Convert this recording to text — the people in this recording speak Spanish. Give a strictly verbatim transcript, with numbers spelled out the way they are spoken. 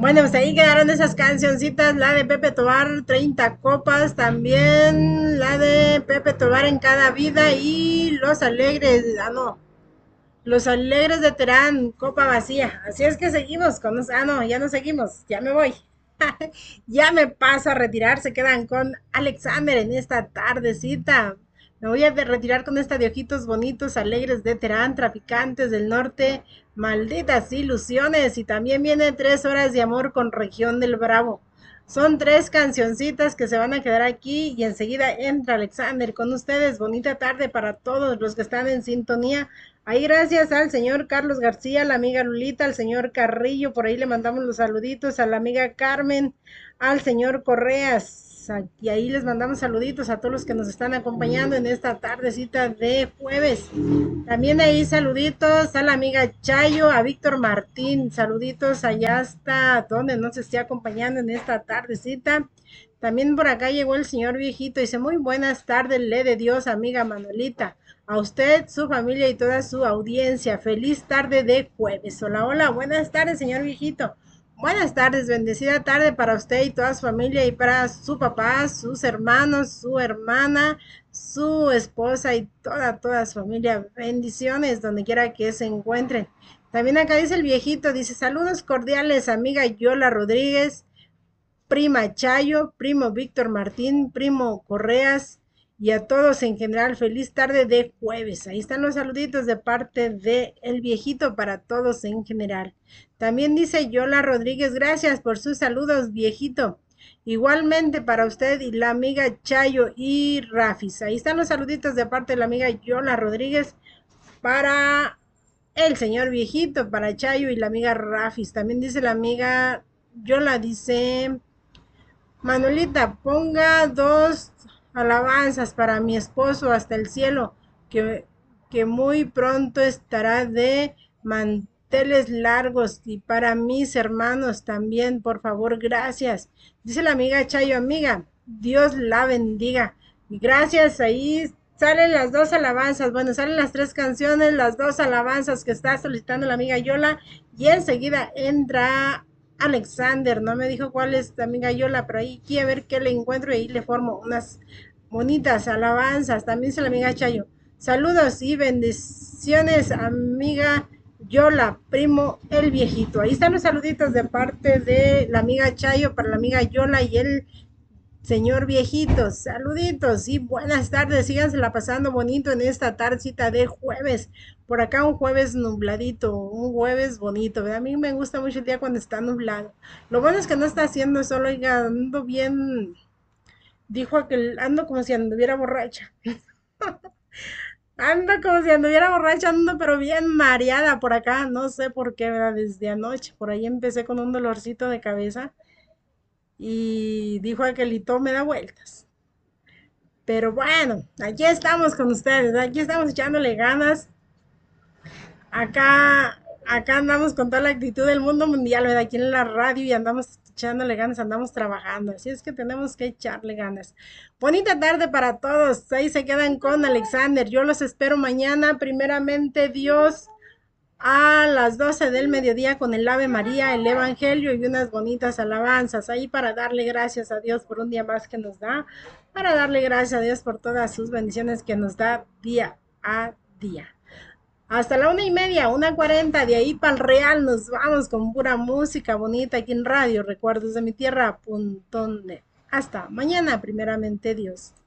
Bueno, pues ahí quedaron esas cancioncitas, la de Pepe Tobar, treinta copas, también la de Pepe Tobar en cada vida y Los Alegres, ah no, Los Alegres de Terán, copa vacía. Así es que seguimos con los, ah no, ya no seguimos, ya me voy. Ya me paso a retirar, se quedan con Alexander en esta tardecita. Me voy a de- retirar con esta de ojitos bonitos, alegres de Terán, traficantes del norte, malditas ilusiones. Y también viene tres horas de amor con región del Bravo. Son tres cancioncitas que se van a quedar aquí y enseguida entra Alexander con ustedes. Bonita tarde para todos los que están en sintonía. Ahí gracias al señor Carlos García, a la amiga Lulita, al señor Carrillo, por ahí le mandamos los saluditos, a la amiga Carmen, al señor Correas, y ahí les mandamos saluditos a todos los que nos están acompañando en esta tardecita de jueves. También ahí saluditos a la amiga Chayo, a Víctor Martín, saluditos allá hasta donde nos esté acompañando en esta tardecita. También por acá llegó el señor viejito, dice muy buenas tardes, le de Dios, amiga Manuelita. A usted, su familia y toda su audiencia. Feliz tarde de jueves. Hola, hola. Buenas tardes, señor viejito. Buenas tardes, bendecida tarde para usted y toda su familia y para su papá, sus hermanos, su hermana, su esposa y toda, toda su familia. Bendiciones donde quiera que se encuentren. También acá dice el viejito, dice saludos cordiales, amiga Yola Rodríguez, prima Chayo, primo Víctor Martín, primo Correas y a todos en general, feliz tarde de jueves. Ahí están los saluditos de parte de el viejito para todos en general. También dice Yola Rodríguez, gracias por sus saludos, viejito. Igualmente para usted y la amiga Chayo y Rafis. Ahí están los saluditos de parte de la amiga Yola Rodríguez para el señor viejito, para Chayo y la amiga Rafis. También dice la amiga Yola, dice Manuelita, ponga dos alabanzas para mi esposo hasta el cielo, que, que muy pronto estará de manteles largos y para mis hermanos también, por favor, gracias. Dice la amiga Chayo, amiga, Dios la bendiga. Y gracias, ahí salen las dos alabanzas, bueno, salen las tres canciones, las dos alabanzas que está solicitando la amiga Yola y enseguida entra Alexander, no me dijo cuál es amiga Yola, pero ahí quiero ver qué le encuentro y ahí le formo unas bonitas alabanzas. También dice la amiga Chayo. Saludos y bendiciones, amiga Yola, primo el viejito. Ahí están los saluditos de parte de la amiga Chayo para la amiga Yola y el señor viejito, saluditos y buenas tardes, sígansela pasando bonito en esta tardecita de jueves, por acá un jueves nubladito, un jueves bonito, ¿verdad? A mí me gusta mucho el día cuando está nublado, lo bueno es que no está haciendo solo, oiga, ando bien, dijo aquel, ando como si anduviera borracha, ando como si anduviera borracha, ando pero bien mareada por acá, no sé por qué, ¿verdad? Desde anoche, por ahí empecé con un dolorcito de cabeza y dijo aquelito me da vueltas. Pero bueno, aquí estamos con ustedes, aquí estamos echándole ganas. Acá, acá andamos con toda la actitud del mundo mundial, ¿verdad? Aquí en la radio y andamos echándole ganas, andamos trabajando. Así es que tenemos que echarle ganas. Bonita tarde para todos. Ahí se quedan con Alexander. Yo los espero mañana, primeramente Dios, a las doce del mediodía con el Ave María, el Evangelio y unas bonitas alabanzas ahí para darle gracias a Dios por un día más que nos da, para darle gracias a Dios por todas sus bendiciones que nos da día a día. Hasta la una y media, una cuarenta, de ahí para el Real nos vamos con pura música bonita aquí en radio, recuerdos de mi tierra, punto net. Hasta mañana, primeramente Dios.